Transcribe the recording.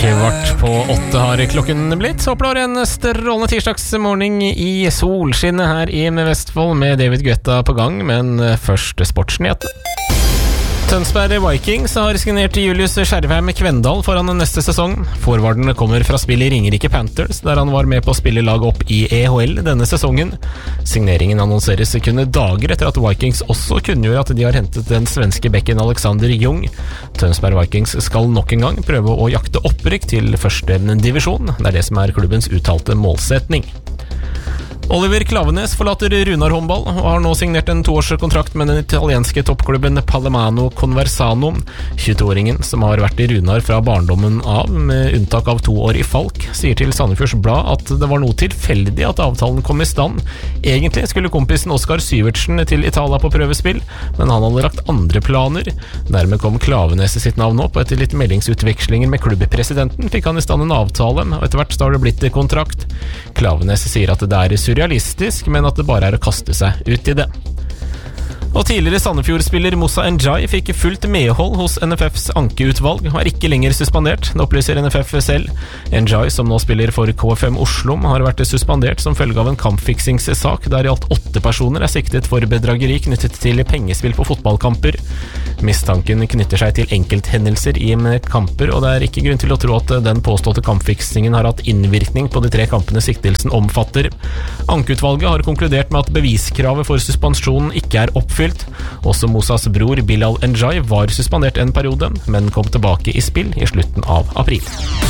7:15 har klokken blitt. Håper du har en strålende tirsdagsmorgen i solskinnet her i Vestfold med David Guetta på gang, men først sportsnyheter. Tønsberg Vikings har signert Julius Skjervheim Kvendal foran neste sesong. Forwarden kommer fra spill i Ringerike Panthers, der han var med på å spille lag opp i EHL denne sesongen. Signeringen annonseres kun dager etter at Vikings også kunngjorde at de har hentet den svenske bekken Alexander Jung. Tønsberg Vikings skal nok en gang prøve å jakte opprykk til første divisjon. Det er det som er klubbens uttalte målsetning. Oliver Klaveness forlater Runar håndball og har nå signert en 2-årskontrakt med den italienske toppklubben Palermo Conversano. 22-åringen, som har vært i Runar fra barndommen av, med unntak av 2 år i Falk, sier til Sandefjords Blad at det var noe tilfeldig at avtalen kom i stand. Egentlig skulle kompisen Oskar Syvertsen til Italia på prøvespill, men han hadde lagt andre planer. Dermed kom Klaveness sitt navn opp, og etter litt meldingsutvekslinger med klubbpresidenten fikk han i stand en avtale, og etter hvert har det blitt kontrakt. Klaveness sier at det er surrealistisk, men at det bare er å kaste seg ut i det. Og tidligere Sandefjord-spiller Moussa Njai fikk fullt medhold hos NFFs ankeutvalg og er ikke lenger suspendert, det opplyser NFF selv. Njai, som nå spiller for KFM Oslo, har vært suspendert som følge av en kampfiksingssak der i alt 8 personer er siktet for bedrageri knyttet til pengespill på fotballkamper. Mistanken knytter seg til enkelthendelser i kamper, og det er ikke grunn til å tro at den påståtte kampfiksingen har hatt innvirkning på de 3 kampene siktelsen omfatter. Ankeutvalget har konkludert med at beviskravet for suspensjonen ikke er oppfylt. Også Moussas bror Bilal Njai var suspendert en periode, men kom tilbake i spill i slutten av april.